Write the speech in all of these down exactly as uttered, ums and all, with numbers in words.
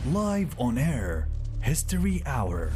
Live on air, History Hour.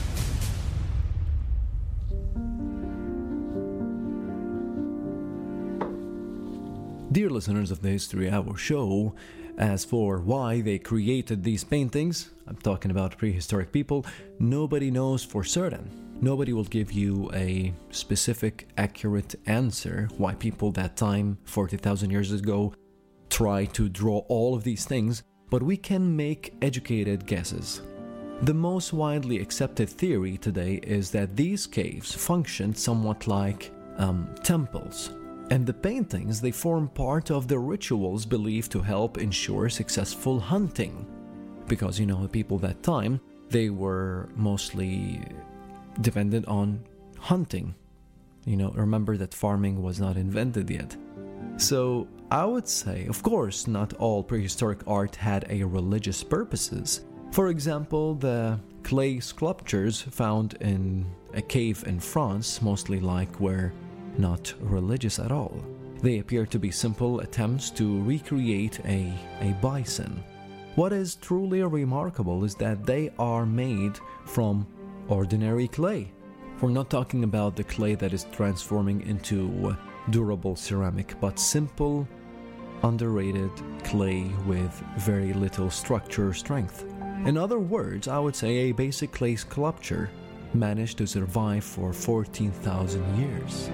Dear listeners of the History Hour show, as for why they created these paintings, I'm talking about prehistoric people, nobody knows for certain. Nobody will give you a specific, accurate answer why people that time, forty thousand years ago, tried to draw all of these things, but we can make educated guesses. The most widely accepted theory today is that these caves functioned somewhat like um, temples. And the paintings, they form part of the rituals believed to help ensure successful hunting. Because, you know, the people that time, they were mostly dependent on hunting. You know, remember that farming was not invented yet. So, I would say, of course, not all prehistoric art had a religious purposes. For example, the clay sculptures found in a cave in France, mostly like where not religious at all. They appear to be simple attempts to recreate a, a bison. What is truly remarkable is that they are made from ordinary clay. We're not talking about the clay that is transforming into durable ceramic, but simple, underrated clay with very little structure strength. In other words, I would say a basic clay sculpture managed to survive for fourteen thousand years.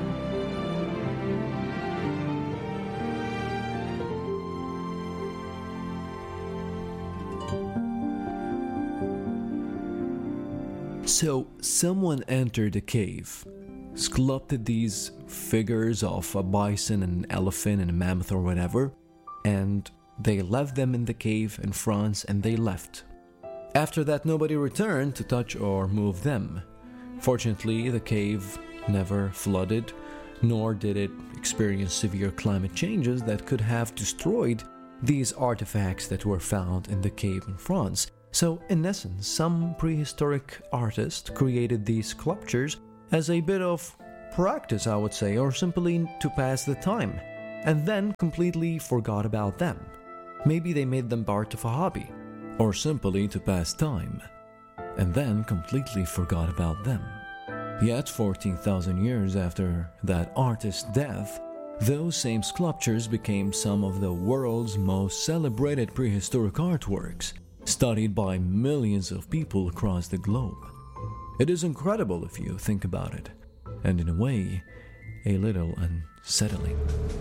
So, someone entered the cave, sculpted these figures of a bison and an elephant and a mammoth or whatever, and they left them in the cave in France and they left. After that, nobody returned to touch or move them. Fortunately, the cave never flooded, nor did it experience severe climate changes that could have destroyed these artifacts that were found in the cave in France. So, in essence, some prehistoric artists created these sculptures as a bit of practice, I would say, or simply to pass the time, and then completely forgot about them. Maybe they made them part of a hobby, or simply to pass time, and then completely forgot about them. Yet, fourteen thousand years after that artist's death, those same sculptures became some of the world's most celebrated prehistoric artworks, studied by millions of people across the globe. It is incredible if you think about it, and in a way, a little unsettling.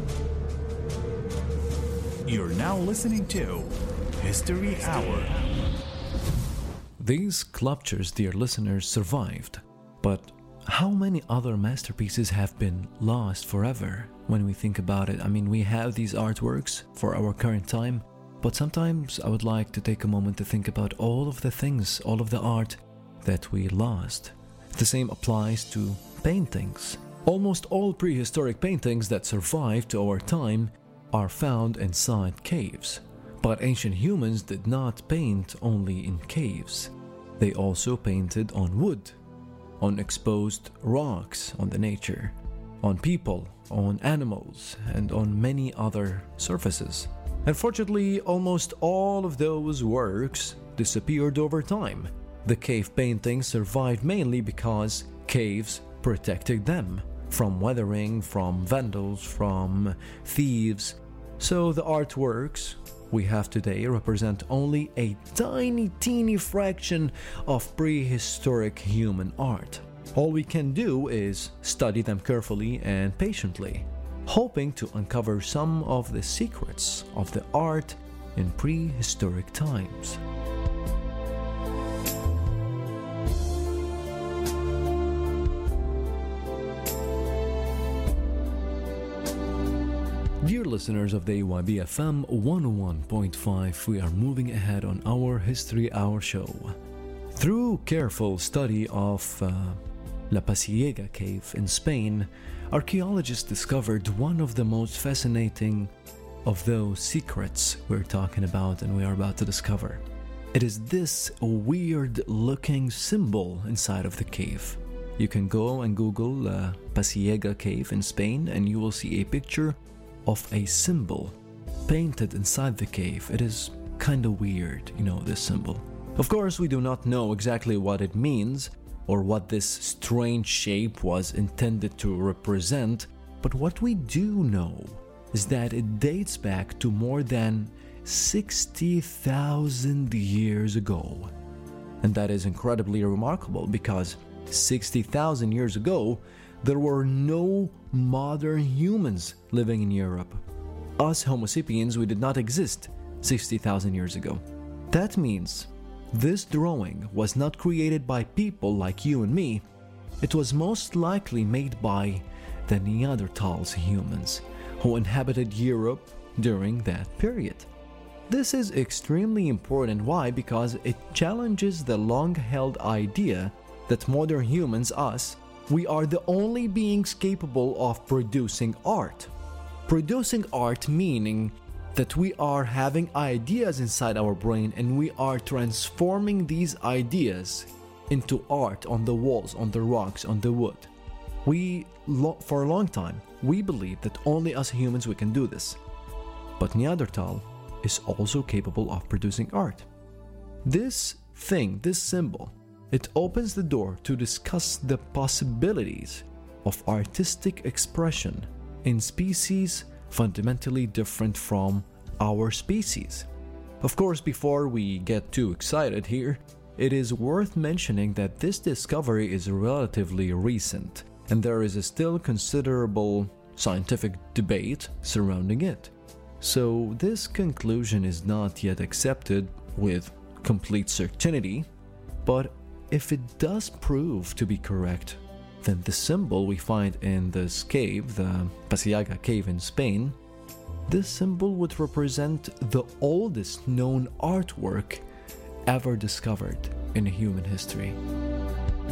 You're now listening to History Hour. These sculptures, dear listeners, survived, but how many other masterpieces have been lost forever when we think about it? I mean, we have these artworks for our current time, but sometimes I would like to take a moment to think about all of the things, all of the art that we lost. The same applies to paintings. Almost all prehistoric paintings that survived to our time are found inside caves. But ancient humans did not paint only in caves. They also painted on wood, on exposed rocks, on the nature, on people, on animals, and on many other surfaces. Unfortunately, almost all of those works disappeared over time. The cave paintings survived mainly because caves protected them from weathering, from vandals, from thieves. So the artworks we have today represent only a tiny, teeny fraction of prehistoric human art. All we can do is study them carefully and patiently, hoping to uncover some of the secrets of the art in prehistoric times. Dear listeners of the A Y B F M one oh one point five, we are moving ahead on our History Hour show. Through careful study of uh, La Pasiega cave in Spain, archaeologists discovered one of the most fascinating of those secrets we're talking about and we are about to discover. It is this weird-looking symbol inside of the cave. You can go and Google La Pasiega cave in Spain and you will see a picture of a symbol painted inside the cave. It is kinda weird, you know, this symbol. Of course, we do not know exactly what it means or what this strange shape was intended to represent, but what we do know is that it dates back to more than sixty thousand years ago. And that is incredibly remarkable because sixty thousand years ago, there were no modern humans living in Europe. Us Homo sapiens, we did not exist sixty thousand years ago. That means this drawing was not created by people like you and me. It was most likely made by the Neanderthals humans who inhabited Europe during that period. This is extremely important. Why? Because it challenges the long-held idea that modern humans, us, we are the only beings capable of producing art. Producing art meaning that we are having ideas inside our brain and we are transforming these ideas into art on the walls, on the rocks, on the wood. We, lo- for a long time, we believed that only us humans we can do this. But Neanderthal is also capable of producing art. This thing, this symbol, it opens the door to discuss the possibilities of artistic expression in species fundamentally different from our species. Of course, before we get too excited here, it is worth mentioning that this discovery is relatively recent, and there is a still considerable scientific debate surrounding it. So this conclusion is not yet accepted with complete certainty, but if it does prove to be correct, then the symbol we find in this cave, the Pasiaga cave in Spain, this symbol would represent the oldest known artwork ever discovered in human history.